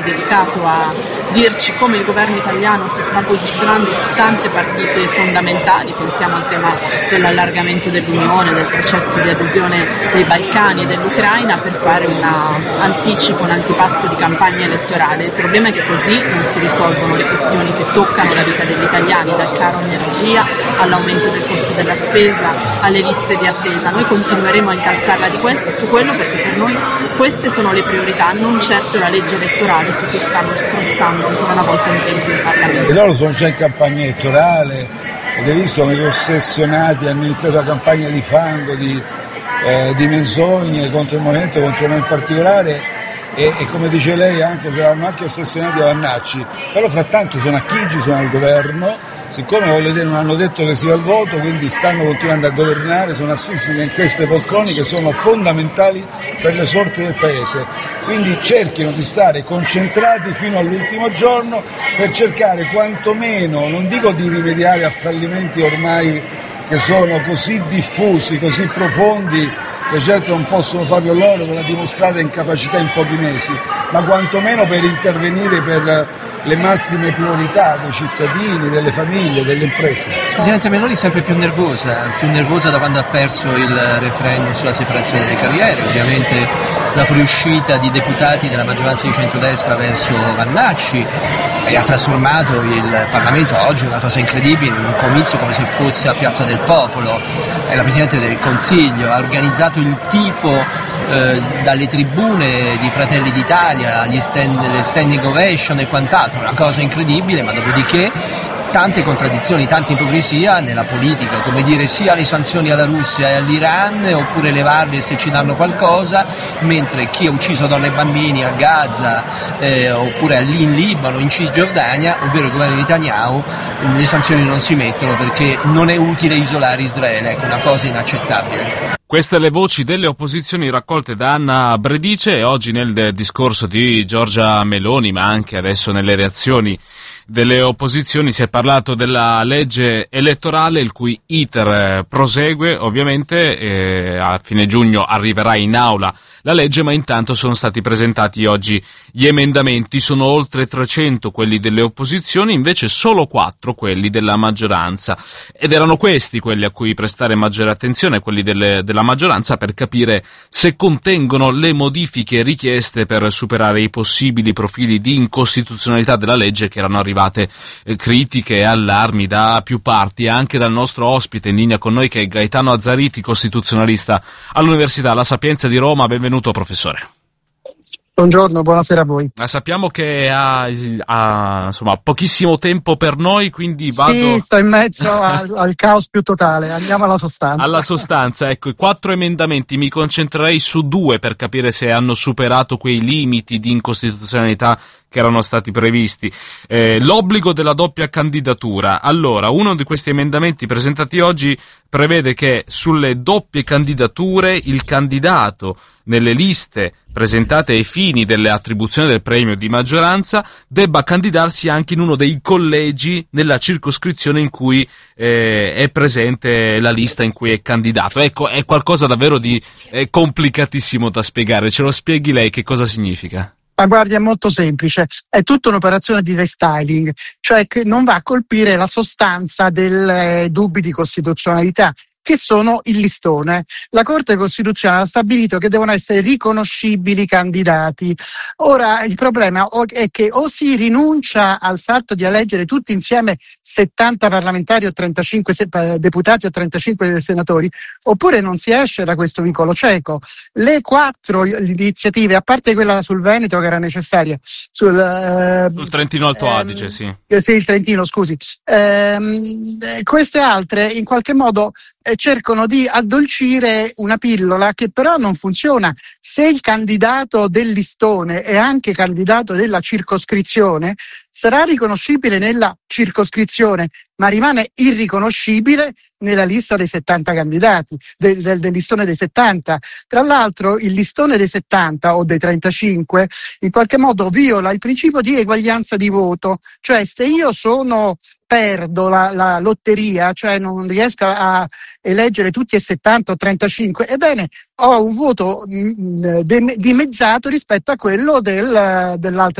dedicato a dirci come il governo italiano si sta posizionando su tante partite fondamentali. Pensiamo al tema dell'allargamento dell'Unione, del processo di adesione dei Balcani e dell'Ucraina, per fare un antipasto di campagna elettorale. Il problema è che così non si risolvono le questioni che toccano la vita degli italiani, dal caro energia all'aumento del costo della spesa, alle liste di attesa. Noi continueremo a incalzarla su quello, perché per noi queste sono le priorità, non certo la legge elettorale su cui stanno strozzando ancora una volta in tempo in Parlamento. E loro sono già in campagna elettorale, ed hai visto come ossessionati hanno iniziato la campagna di fango, di menzogne contro il movimento, contro me in particolare, e come dice lei anche saranno anche ossessionati a Vannacci, però frattanto sono a Chigi, sono al governo, siccome non hanno detto che si va al voto, quindi stanno continuando a governare, sono assistiti in queste poltrone che sono fondamentali per le sorti del Paese. Quindi cerchino di stare concentrati fino all'ultimo giorno per cercare quantomeno, non dico di rimediare a fallimenti ormai che sono così diffusi, così profondi, che certo non possono farlo loro con la dimostrata incapacità in pochi mesi, ma quantomeno per intervenire per le massime priorità dei cittadini, delle famiglie, delle imprese. Presidente Meloni sempre più nervosa da quando ha perso il referendum sulla separazione delle carriere. Ovviamente la fuoriuscita di deputati della maggioranza di centrodestra verso Vannacci e ha trasformato il Parlamento oggi in una cosa incredibile, in un comizio come se fosse a Piazza del Popolo. La Presidente del Consiglio ha organizzato il tifo dalle tribune di Fratelli d'Italia, le standing ovation e quant'altro, una cosa incredibile, ma dopodiché tante contraddizioni, tanta ipocrisia nella politica, come dire sia le sanzioni alla Russia e all'Iran, oppure levarle se ci danno qualcosa, mentre chi ha ucciso donne e bambini a Gaza oppure lì in Libano, in Cisgiordania, ovvero il governo di Netanyahu, le sanzioni non si mettono perché non è utile isolare Israele, ecco, una cosa inaccettabile. Queste le voci delle opposizioni raccolte da Anna Bredice, e oggi nel discorso di Giorgia Meloni, ma anche adesso nelle reazioni delle opposizioni, si è parlato della legge elettorale, il cui iter prosegue. Ovviamente a fine giugno arriverà in aula la legge, ma intanto sono stati presentati oggi gli emendamenti. Sono oltre 300 quelli delle opposizioni, invece solo 4 quelli della maggioranza, ed erano questi quelli a cui prestare maggiore attenzione, quelli della maggioranza, per capire se contengono le modifiche richieste per superare i possibili profili di incostituzionalità della legge, che erano arrivate critiche e allarmi da più parti, anche dal nostro ospite in linea con noi, che è Gaetano Azzariti, costituzionalista all'Università La Sapienza di Roma. Benvenuto, professore. Buongiorno, buonasera a voi. Sappiamo che ha insomma pochissimo tempo per noi, quindi vado... Sì, sto in mezzo al caos più totale, andiamo alla sostanza. Alla sostanza, ecco, i 4 emendamenti, mi concentrerei su 2 per capire se hanno superato quei limiti di incostituzionalità che erano stati previsti. L'obbligo della doppia candidatura. Allora, uno di questi emendamenti presentati oggi prevede che sulle doppie candidature il candidato nelle liste presentate ai fini delle attribuzioni del premio di maggioranza debba candidarsi anche in uno dei collegi nella circoscrizione in cui è presente la lista in cui è candidato. Ecco, è qualcosa davvero di complicatissimo da spiegare. Ce lo spieghi lei che cosa significa? Ma guardi, è molto semplice, è tutta un'operazione di restyling, cioè che non va a colpire la sostanza dei dubbi di costituzionalità, che sono il listone. La Corte Costituzionale ha stabilito che devono essere riconoscibili i candidati. Ora il problema è che o si rinuncia al fatto di eleggere tutti insieme 70 parlamentari o 35 deputati o 35 senatori, oppure non si esce da questo vicolo cieco. Le 4 iniziative, a parte quella sul Veneto che era necessaria, sul Trentino Alto Adige, sì. Sì, il Trentino, scusi. Queste altre in qualche modo cercano di addolcire una pillola che però non funziona. Se il candidato del listone è anche candidato della circoscrizione, sarà riconoscibile nella circoscrizione, ma rimane irriconoscibile nella lista dei 70 candidati, del listone dei 70. Tra l'altro il listone dei 70 o dei 35 in qualche modo viola il principio di eguaglianza di voto, cioè se io perdo la lotteria, cioè non riesco a eleggere tutti e 70 o 35, ebbene ho un voto dimezzato rispetto a quello dell'altra